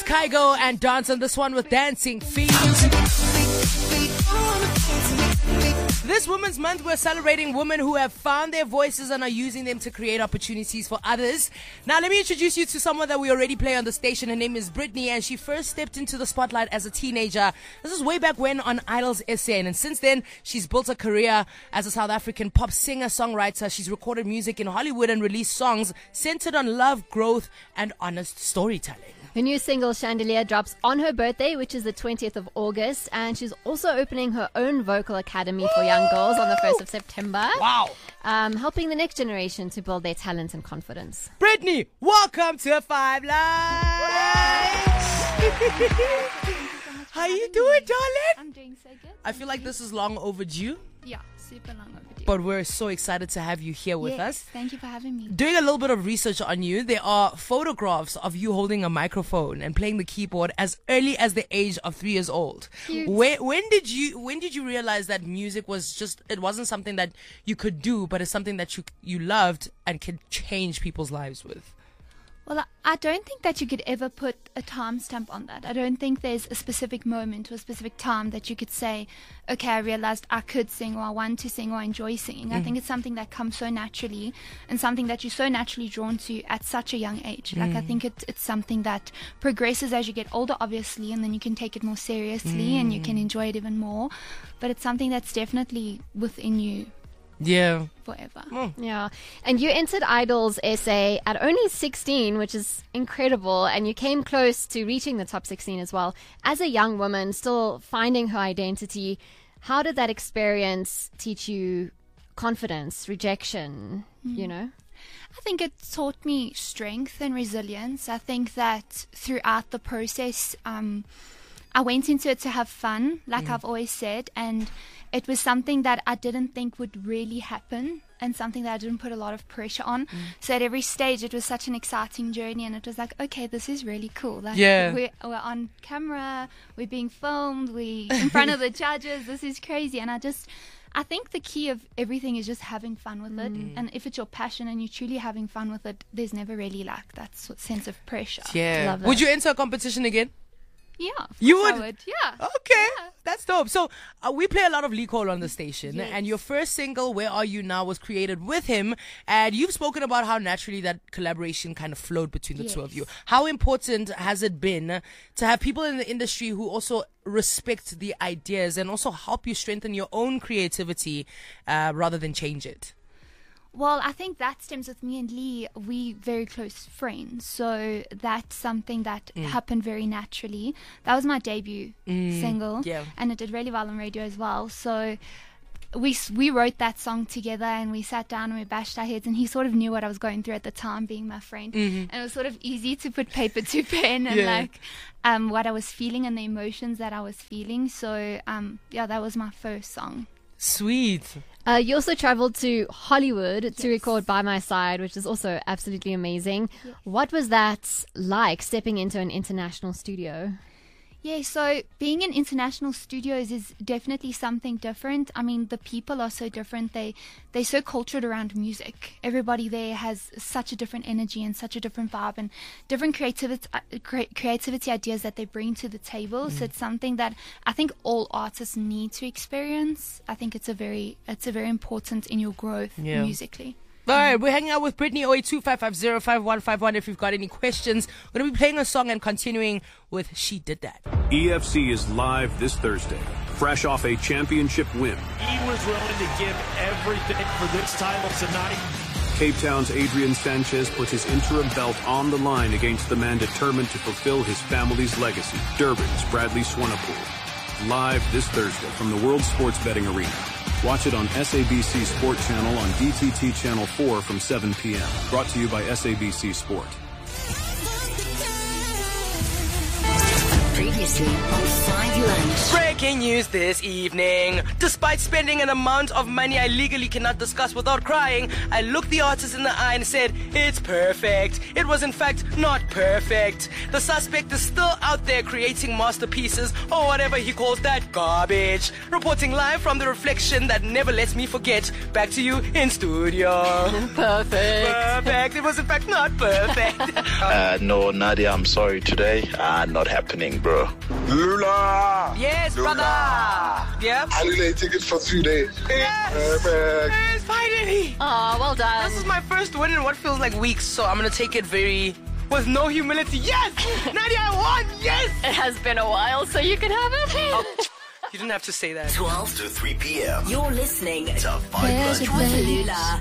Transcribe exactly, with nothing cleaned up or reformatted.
Kygo and Dance on this one with Dancing Feet. This Women's Month, we're celebrating women who have found their voices and are using them to create opportunities for others. Now, let me introduce you to someone that we already play on the station. Her name is Brittany, and she first stepped into the spotlight as a teenager. This is way back when on Idols S N, and since then, she's built a career as a South African pop singer-songwriter. She's recorded music in Hollywood and released songs centered on love, growth, and honest storytelling. Her new single, Chandelier, drops on her birthday, which is the twentieth of August, and she's also opening her own vocal academy for young girls on the first of September. Wow. Um, helping the next generation to build their talent and confidence. Brittany, welcome to Five Lights. How you doing, darling? I'm doing so good. I feel like this is long overdue, Yeah, super long overdue. but we're so excited to have you here with yes, us. Thank you for having me. Doing a little bit of research on you, there are photographs of you holding a microphone and playing the keyboard as early as the age of three years old. Cute. When, when did you when did you realize that music was just, it wasn't something that you could do, but it's something that you you loved and could change people's lives with? Well, I- I don't think that you could ever put a timestamp on that. I don't think there's a specific moment or a specific time that you could say, okay, I realized I could sing, or I want to sing, or I enjoy singing. I think it's something that comes so naturally, and something that you're so naturally drawn to at such a young age. Like, I think it, it's something that progresses as you get older, obviously, and then you can take it more seriously and you can enjoy it even more. But it's something that's definitely within you Yeah. forever. Yeah. And you entered Idols S A at only sixteen, which is incredible. And you came close to reaching the top sixteen as well. As a young woman, still finding her identity, how did that experience teach you confidence, rejection, you know? I think it taught me strength and resilience. I think that throughout the process, um, I went into it to have fun, like I've always said, and it was something that I didn't think would really happen, and something that I didn't put a lot of pressure on. So at every stage, it was such an exciting journey, and it was like, okay, this is really cool. Like, Yeah. we're, we're on camera, we're being filmed, we in front of the judges. This is crazy, and I just. I think the key of everything is just having fun with it. And if it's your passion and you're truly having fun with it, there's never really like that sort- sense of pressure. Yeah. Love Would that. you enter a competition again? Yeah. of You course I would? would. Yeah. Okay, Yeah. that's dope. So uh, we play a lot of Lee Cole on the station, Yes. and your first single, Where Are You Now, was created with him, and you've spoken about how naturally that collaboration kind of flowed between the two of you. Yes. How important has it been to have people in the industry who also respect the ideas and also help you strengthen your own creativity uh, rather than change it? Well, I think that stems with me and Lee. We very close friends, so that's something that happened very naturally. That was my debut single, yeah. and it did really well on radio as well. So we s- we wrote that song together, and we sat down and we bashed our heads, and he sort of knew what I was going through at the time, being my friend, and it was sort of easy to put paper to pen and Yeah. like um, what I was feeling and the emotions that I was feeling. So um, yeah, that was my first song. Sweet. Uh, you also traveled to Hollywood to Yes. record By My Side, which is also absolutely amazing. What was that like, stepping into an international studio? Yeah, so being in international studios is definitely something different. I mean, the people are so different. They they're so cultured around music. Everybody there has such a different energy and such a different vibe and different creativity uh, cre- creativity ideas that they bring to the table. So it's something that I think all artists need to experience. I think it's a very it's a very important in your growth Yeah. musically. All right, we're hanging out with Brittany. oh eight two five five zero five one five one if you've got any questions. We're going to be playing a song and continuing with She Did That. E F C is live this Thursday, fresh off a championship win. He was willing to give everything for this title tonight. Cape Town's Adrian Sanchez puts his interim belt on the line against the man determined to fulfill his family's legacy, Durban's Bradley Swanepoel. Live this Thursday from the World Sports Betting Arena. Watch it on S A B C Sport Channel on D T T Channel four from seven p.m. Brought to you by S A B C Sport. Previously on Five Lunch. Breaking news this evening. Despite spending an amount of money I legally cannot discuss without crying, I looked the artist in the eye and said, it's perfect. It was in fact not perfect. The suspect is still out there creating masterpieces or whatever he calls that garbage. Reporting live from the reflection that never lets me forget. Back to you in studio. Perfect. Perfect. It was in fact not perfect. Uh, no, Nadia, I'm sorry today. Ah, not happening, bro. Lula! Yes, Lula. brother. Yeah. Holiday tickets for today. Yes. Perfect. Yes, finally. Oh, well done. This is my first win in what feels like weeks, so I'm gonna take it very with no humility. Yes, Nadia, I won. Yes. It has been a while, so you can have it. Oh, you didn't have to say that. twelve to three p.m. You're listening to Five Lunch with Lula.